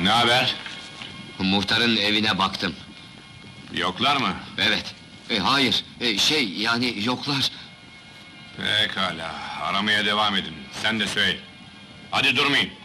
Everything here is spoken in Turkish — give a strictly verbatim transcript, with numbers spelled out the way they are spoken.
Ne haber? Muhtarın evine baktım. Yoklar mı? Evet. E, hayır, e, şey, yani yoklar. Pekala, aramaya devam edin. Sen de söyle. Hadi durmayın.